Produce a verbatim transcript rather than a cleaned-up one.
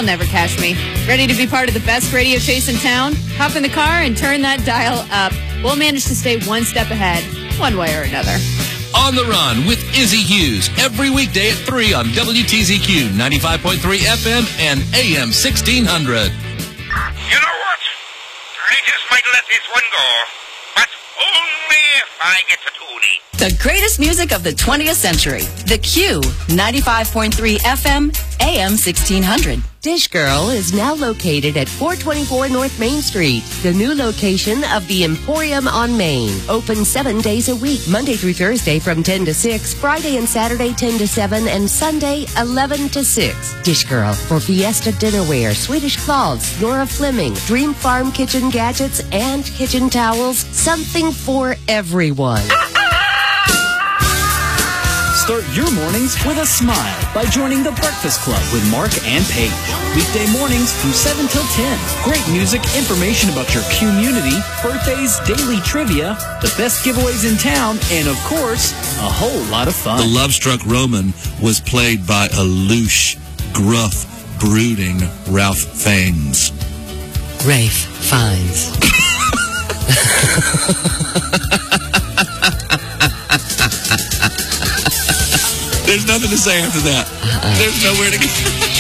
They'll never catch me. Ready to be part of the best radio chase in town? Hop in the car and turn that dial up. We'll manage to stay one step ahead, one way or another. On the Run with Izzy Hughes, every weekday at three on W T Z Q, ninety-five point three F M and A M sixteen hundred. You know what? I just might let this one go, but only if I get to Toonie. The greatest music of the twentieth century. The Q, ninety-five point three F M, A M sixteen hundred. Dish Girl is now located at four twenty-four North Main Street, the new location of the Emporium on Main. Open seven days a week, Monday through Thursday from ten to six, Friday and Saturday ten to seven, and Sunday eleven to six. Dish Girl for Fiesta dinnerware, Swedish cloths, Nora Fleming, Dream Farm kitchen gadgets, and kitchen towels. Something for everyone. Start your mornings with a smile by joining the Breakfast Club with Mark and Paige. Weekday mornings from seven till ten. Great music, information about your community, birthdays, daily trivia, the best giveaways in town, and of course, a whole lot of fun. The love-struck Roman was played by a louche, gruff, brooding Ralph Fiennes. Rafe Fiennes. There's nothing to say after that. Uh-uh. There's nowhere to go.